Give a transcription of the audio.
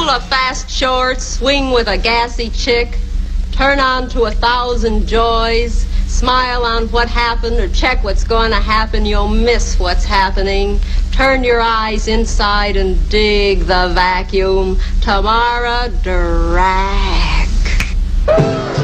Pull a fast short, swing with a gassy chick, turn on to 1,000 joys, smile on what happened or check what's going to happen, you'll miss what's happening. Turn your eyes inside and dig the vacuum. Tamara Drag.